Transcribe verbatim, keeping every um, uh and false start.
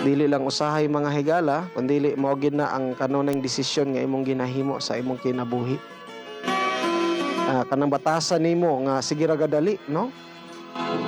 dili lang usahay mga higala, kundi mao gid na ang kanunay desisyon nga imong ginahimo sa imong kinabuhi. Ah, kanang batasan nimo nga sige ra gadali, no?